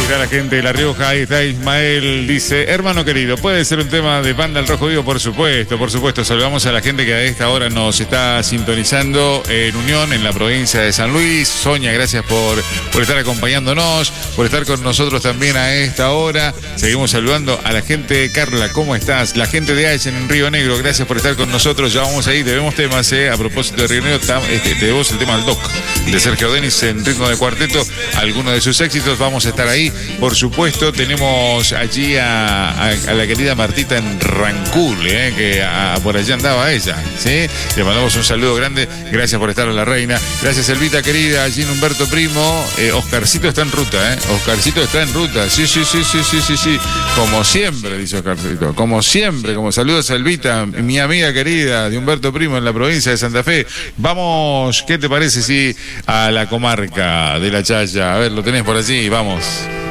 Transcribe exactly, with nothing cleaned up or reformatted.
está la gente de La Rioja, ahí está Ismael, dice, hermano querido, ¿puede ser un tema de Banda El Rojo Vivo? Por supuesto, por supuesto, saludamos a la gente que a esta hora nos está sintonizando en Unión, en la provincia de San Luis. Sonia, gracias por, por estar acompañándonos, por estar con nosotros también a esta hora. Seguimos saludando a la gente de Carla, ¿cómo estás? La gente de Ayen en Río Negro, gracias por estar con nosotros, ya vamos ahí, debemos temas, eh, a propósito de Río Negro, tam, este, debemos el tema del Doc, de Sergio Denis en ritmo de cuarteto, algunos de sus éxitos, vamos a estar ahí, por supuesto. Tenemos allí a, a, a la querida Martita en Rancul, eh, que a, por allá andaba ella, ¿sí? Le mandamos un saludo grande, gracias por estar a la reina, gracias Elvita querida, allí en Humberto Primo, eh, Oscarcito está en ruta, eh, Oscarcito está en ruta, sí, sí, sí, sí, sí, sí, sí, como siempre, dice Oscarcito, como siempre, como saludos a Elvita, mi amiga querida de Humberto Primo en la provincia de Santa Fe. Vamos, ¿qué te parece si a la comarca de La Chaya? A ver, lo tenés por allí, vamos.